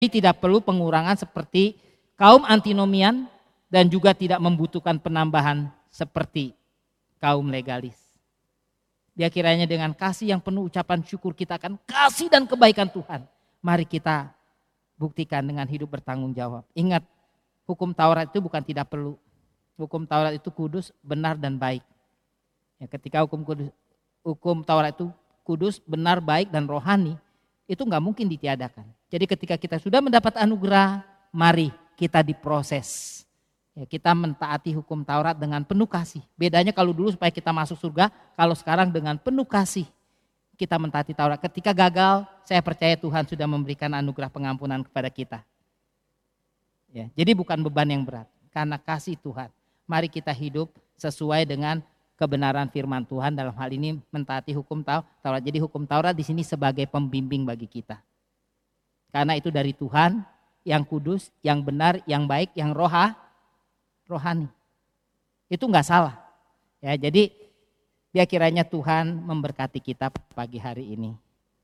tidak perlu pengurangan seperti kaum antinomian dan juga tidak membutuhkan penambahan seperti kaum legalis. Dia kiranya dengan kasih yang penuh ucapan syukur kita akan kasih dan kebaikan Tuhan. Mari kita buktikan dengan hidup bertanggung jawab. Ingat, hukum Taurat itu bukan tidak perlu. Hukum Taurat itu kudus, benar dan baik. Ya, ketika hukum Taurat itu kudus, benar, baik dan rohani, itu nggak mungkin ditiadakan. Jadi ketika kita sudah mendapat anugerah, mari kita diproses. Ya, kita mentaati hukum Taurat dengan penuh kasih. Bedanya kalau dulu supaya kita masuk surga, kalau sekarang dengan penuh kasih kita mentaati Taurat. Ketika gagal, saya percaya Tuhan sudah memberikan anugerah pengampunan kepada kita. Ya, jadi bukan beban yang berat, karena kasih Tuhan. Mari kita hidup sesuai dengan kebenaran firman Tuhan, dalam hal ini mentaati hukum Taurat. Jadi hukum Taurat di sini sebagai pembimbing bagi kita. Karena itu dari Tuhan yang kudus, yang benar, yang baik, yang rohani. Itu enggak salah. Ya, jadi biar kiranya Tuhan memberkati kita pagi hari ini.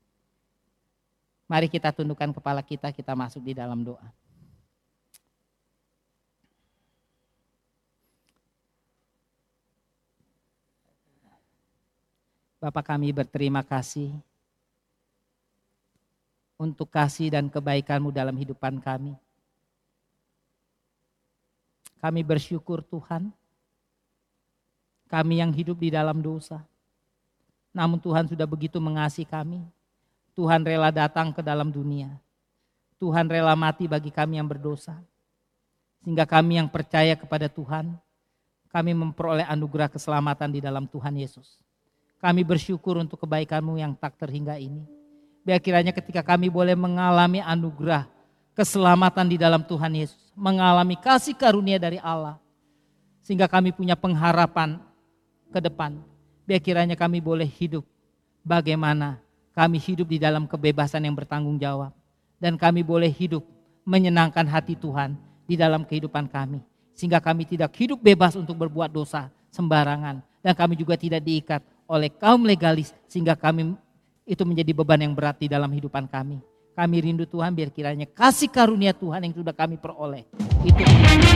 Mari kita tundukkan kepala kita masuk di dalam doa. Bapa, kami berterima kasih untuk kasih dan kebaikan-Mu dalam hidupan kami. Kami bersyukur Tuhan, kami yang hidup di dalam dosa. Namun Tuhan sudah begitu mengasihi kami. Tuhan rela datang ke dalam dunia. Tuhan rela mati bagi kami yang berdosa. Sehingga kami yang percaya kepada Tuhan, kami memperoleh anugerah keselamatan di dalam Tuhan Yesus. Kami bersyukur untuk kebaikan-Mu yang tak terhingga ini. Biar kiranya ketika kami boleh mengalami anugerah keselamatan di dalam Tuhan Yesus, mengalami kasih karunia dari Allah, sehingga kami punya pengharapan ke depan. Biar kiranya kami boleh hidup bagaimana kami hidup di dalam kebebasan yang bertanggung jawab, dan kami boleh hidup menyenangkan hati Tuhan di dalam kehidupan kami, sehingga kami tidak hidup bebas untuk berbuat dosa sembarangan, dan kami juga tidak diikat oleh kaum legalis, sehingga kami itu menjadi beban yang berat di dalam kehidupan kami. Kami rindu Tuhan, biar kiranya kasih karunia Tuhan yang sudah kami peroleh itu